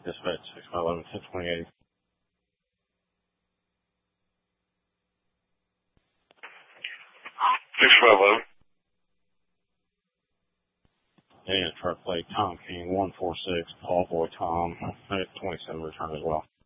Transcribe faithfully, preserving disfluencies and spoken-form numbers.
Dispatch six five one one, ten twenty-eight. six five one. And truck plate Tom King one four six, Paul Boy Tom, twenty-seven return as well.